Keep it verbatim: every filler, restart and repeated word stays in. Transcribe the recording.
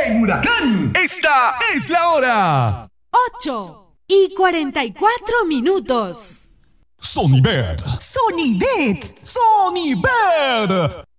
en Huracán. Esta es la hora. ocho y cuarenta y cuatro minutos. Sonibet. Sonibet. Sonibet.